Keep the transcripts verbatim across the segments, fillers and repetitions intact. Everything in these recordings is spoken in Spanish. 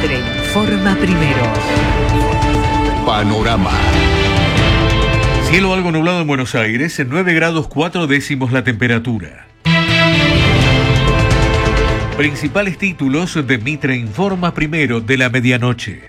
Mitre informa primero. Panorama. Cielo algo nublado en Buenos Aires, en nueve grados cuatro décimos la temperatura. Principales títulos de Mitre informa primero de la medianoche.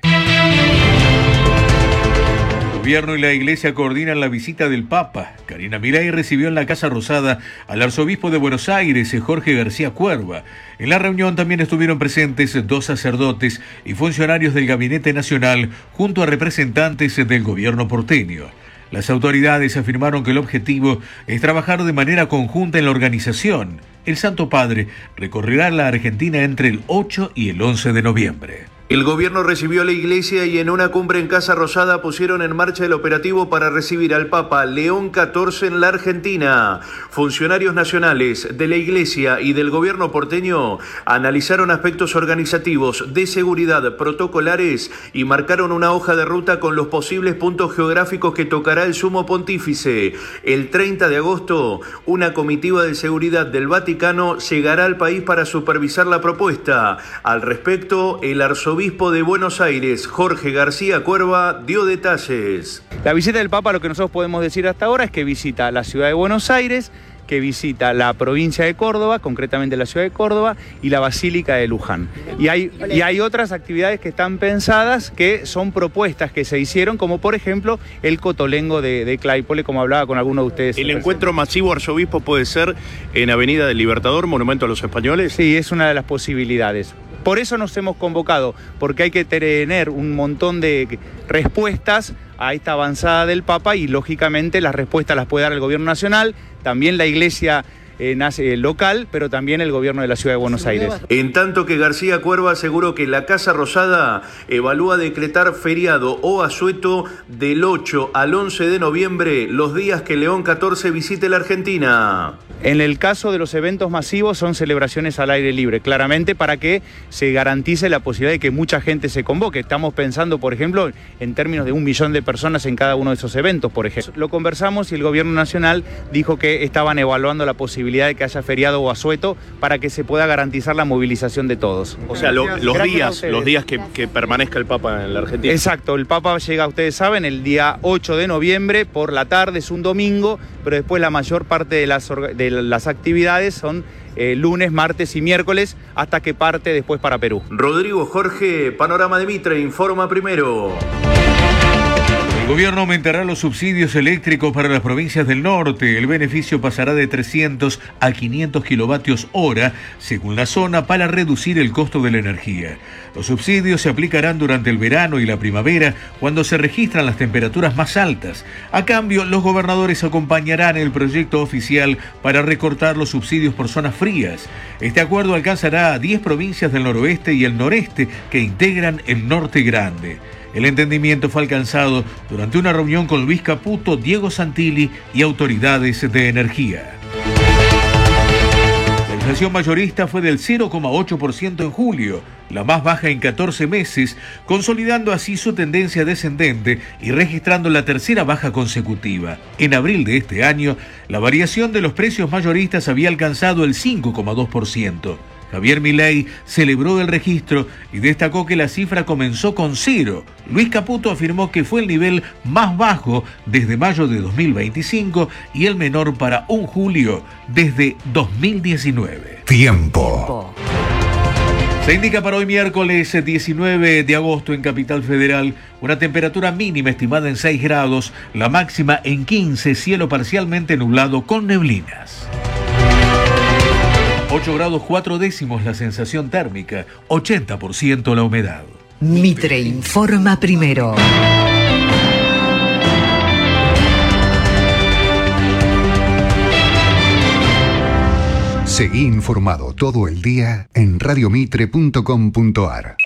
El gobierno y la iglesia coordinan la visita del Papa. Karina Milei recibió en la Casa Rosada al arzobispo de Buenos Aires, Jorge García Cuerva. En la reunión también estuvieron presentes dos sacerdotes y funcionarios del Gabinete Nacional junto a representantes del gobierno porteño. Las autoridades afirmaron que el objetivo es trabajar de manera conjunta en la organización. El Santo Padre recorrerá la Argentina entre el ocho y el once de noviembre. El gobierno recibió a la iglesia y en una cumbre en Casa Rosada pusieron en marcha el operativo para recibir al Papa León catorce en la Argentina. Funcionarios nacionales de la iglesia y del gobierno porteño analizaron aspectos organizativos, de seguridad, protocolares y marcaron una hoja de ruta con los posibles puntos geográficos que tocará el sumo pontífice. El treinta de agosto, una comitiva de seguridad del Vaticano llegará al país para supervisar la propuesta. Al respecto, el arzobispo Obispo de Buenos Aires, Jorge García Cuerva, dio detalles. La visita del Papa, lo que nosotros podemos decir hasta ahora es que visita la ciudad de Buenos Aires, que visita la provincia de Córdoba, concretamente la ciudad de Córdoba, y la Basílica de Luján. Y hay, y hay otras actividades que están pensadas, que son propuestas que se hicieron, como por ejemplo el Cotolengo de, de Claypole, como hablaba con algunos de ustedes. ¿El encuentro masivo, arzobispo, puede ser en Avenida del Libertador, Monumento a los Españoles? Sí, es una de las posibilidades. Por eso nos hemos convocado, porque hay que tener un montón de respuestas a esta avanzada del Papa y lógicamente las respuestas las puede dar el gobierno nacional, también la iglesia eh, nace, local, pero también el gobierno de la ciudad de Buenos Aires. En tanto que García Cuerva aseguró que la Casa Rosada evalúa decretar feriado o asueto del ocho al once de noviembre, los días que León catorce visite la Argentina. En el caso de los eventos masivos son celebraciones al aire libre, claramente para que se garantice la posibilidad de que mucha gente se convoque. Estamos pensando, por ejemplo, en términos de un millón de personas en cada uno de esos eventos, por ejemplo. Lo conversamos y el gobierno nacional dijo que estaban evaluando la posibilidad de que haya feriado o asueto para que se pueda garantizar la movilización de todos. O sea, lo, los días, los días que, que permanezca el Papa en la Argentina. Exacto, el Papa llega, ustedes saben, el día ocho de noviembre por la tarde, es un domingo, pero después la mayor parte de las, de las actividades son eh, lunes, martes y miércoles, hasta que parte después para Perú. Rodrigo Jorge, Panorama de Mitre, informa primero. El gobierno aumentará los subsidios eléctricos para las provincias del norte. El beneficio pasará de trescientos a quinientos kilovatios hora, según la zona, para reducir el costo de la energía. Los subsidios se aplicarán durante el verano y la primavera, cuando se registran las temperaturas más altas. A cambio, los gobernadores acompañarán el proyecto oficial para recortar los subsidios por zonas frías. Este acuerdo alcanzará a diez provincias del noroeste y el noreste que integran el norte grande. El entendimiento fue alcanzado durante una reunión con Luis Caputo, Diego Santilli y autoridades de energía. La inflación mayorista fue del cero coma ocho por ciento en julio, la más baja en catorce meses, consolidando así su tendencia descendente y registrando la tercera baja consecutiva. En abril de este año, la variación de los precios mayoristas había alcanzado el cinco coma dos por ciento. Javier Milei celebró el registro y destacó que la cifra comenzó con cero. Luis Caputo afirmó que fue el nivel más bajo desde mayo de dos mil veinticinco y el menor para un julio desde dos mil diecinueve. Tiempo. Se indica para hoy miércoles diecinueve de agosto en Capital Federal una temperatura mínima estimada en seis grados, la máxima en quince, cielo parcialmente nublado con neblinas. ocho grados cuatro décimos la sensación térmica, ochenta por ciento la humedad. Mitre informa primero. Seguí informado todo el día en radio mitre punto com punto ar.